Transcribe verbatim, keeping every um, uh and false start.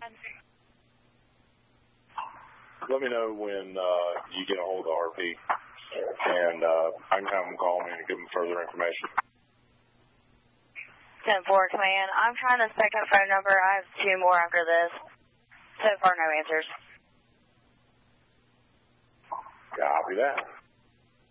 Let me know when uh, you get a hold of R P, and uh, I can have them call me and give them further information. ten four, Command. I'm trying the second phone number. I have two more after this. So far, no answers. Copy that.